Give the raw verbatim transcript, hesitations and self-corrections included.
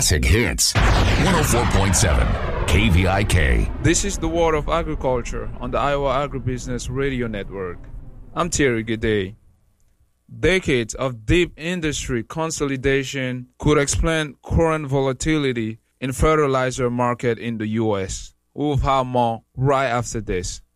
classic hits. one oh four point seven K V I K. This is the World of Agriculture on the Iowa Agribusiness Radio Network. I'm Thierry Gede. Decades of deep industry consolidation could explain current volatility in fertilizer market in the U S. We'll have more right after this.